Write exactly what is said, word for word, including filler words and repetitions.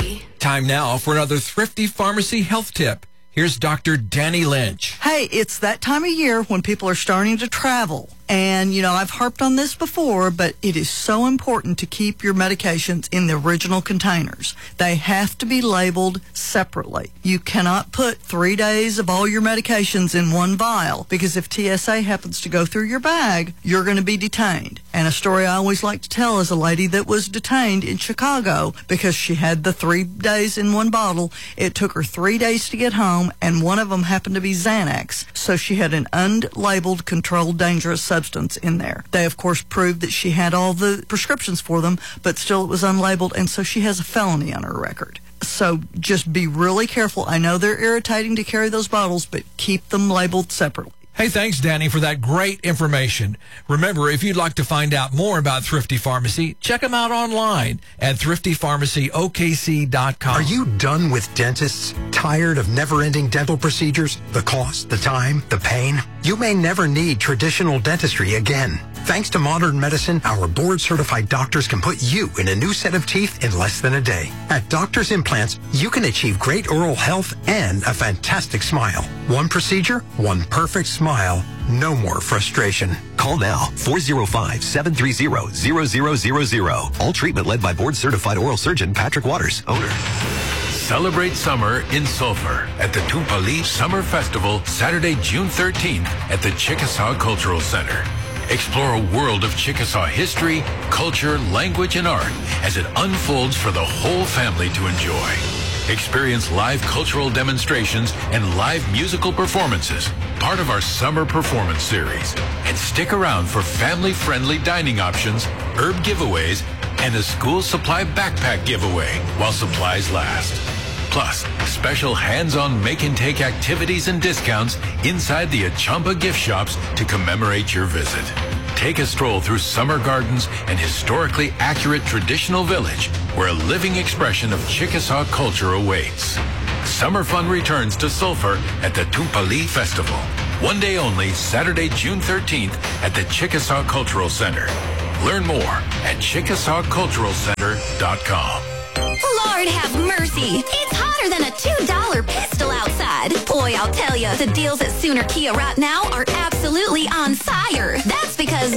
Pharmacy. Time now for another Thrifty Pharmacy health tip. Here's Doctor Danny Lynch. Hey, it's that time of year when people are starting to travel. And, you know, I've harped on this before, but it is so important to keep your medications in the original containers. They have to be labeled separately. You cannot put three days of all your medications in one vial, because if T S A happens to go through your bag, you're going to be detained. And a story I always like to tell is a lady that was detained in Chicago because she had the three days in one bottle. It took her three days to get home, and one of them happened to be Xanax. So she had an unlabeled, controlled, dangerous substance substance in there. They, of course, proved that she had all the prescriptions for them, but still it was unlabeled, and so she has a felony on her record. So just be really careful. I know they're irritating to carry those bottles, but keep them labeled separately. Hey, thanks, Danny, for that great information. Remember, if you'd like to find out more about Thrifty Pharmacy, check them out online at thrifty pharmacy o k c dot com. Are you done with dentists? Tired of never-ending dental procedures? The cost, the time, the pain? You may never need traditional dentistry again. Thanks to modern medicine, our board-certified doctors can put you in a new set of teeth in less than a day. At Doctors Implants, you can achieve great oral health and a fantastic smile. One procedure, one perfect smile. No more frustration. Call now, four oh five, seven three zero, zero zero zero zero. All treatment led by board-certified oral surgeon Patrick Waters, owner. Celebrate summer in Sulphur at the Tumpali Summer Festival, Saturday, June thirteenth at the Chickasaw Cultural Center. Explore a world of Chickasaw history, culture, language, and art as it unfolds for the whole family to enjoy. Experience live cultural demonstrations and live musical performances, part of our summer performance series. And stick around for family-friendly dining options, herb giveaways, and a school supply backpack giveaway while supplies last. Plus, special hands-on make-and-take activities and discounts inside the Achampa gift shops to commemorate your visit. Take a stroll through summer gardens and historically accurate traditional village where a living expression of Chickasaw culture awaits. Summer fun returns to Sulphur at the Tumpali Festival. One day only, Saturday, June thirteenth at the Chickasaw Cultural Center. Learn more at chickasaw cultural center dot com. Lord have mercy. It's hotter than a two dollar pistol outside. Boy, I'll tell you, the deals at Sooner Kia right now are absolutely on fire. That's because